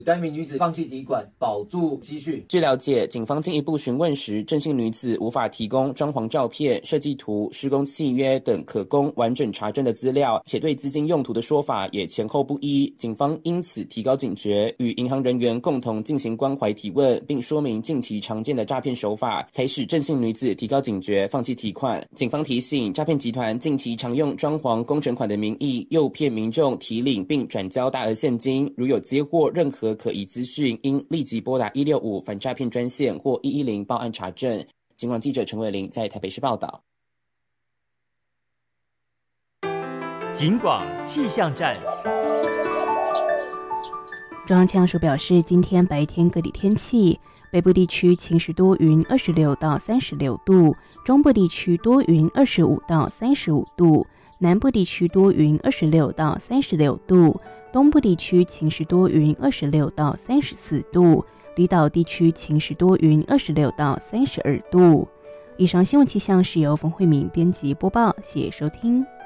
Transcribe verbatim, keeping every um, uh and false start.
该名女子放弃提款，保住积蓄。 据了解，警方进一步询问时，郑姓女子无法提供装潢照片、设计图、施工契约等可供完整查证的资料，且对资金用途的说法也前后不一。警方因此提高警觉，与银行人员共同进行关怀提问，并说明近期常见的诈骗手法，才使郑姓女子提高警觉，放弃提款。警方提醒，诈骗集团近期常用装潢工程款的名义，诱骗民众提领并转交大额现金。如有接获任何可疑资讯，应立即拨打一六五反诈骗专线或一一零报案查证。警广记者陈伟玲在台北市报道。 警广气象站。 中央气象署表示，今天白天各地天气：北部地区晴时多云，二十六到三十六度；中部地区多云，二十五到三十五度；南部地区多云，二十六到三十六度；东部地区晴时多云，二十六到三十四度；离岛地区晴时多云，二十六到三十二度。以上新闻气象是由冯慧敏编辑播报，谢谢收听。